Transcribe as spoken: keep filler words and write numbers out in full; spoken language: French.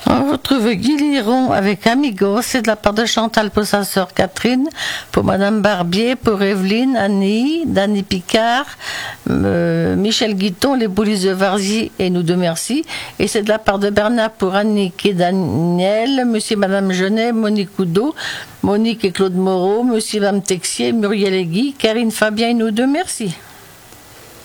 On retrouve Guy Liron avec Amigos, c'est de la part de Chantal pour sa sœur Catherine, pour Madame Barbier, pour Evelyne, Annie, Dany Picard, euh, Michel Guiton, les Boulis de Varzy et nous deux merci. Et c'est de la part de Bernard pour Annick et Daniel, Monsieur et Madame Genet, Monique Oudot, Monique et Claude Moreau, Monsieur et Madame Texier, Muriel et Guy, Karine Fabien et nous deux merci.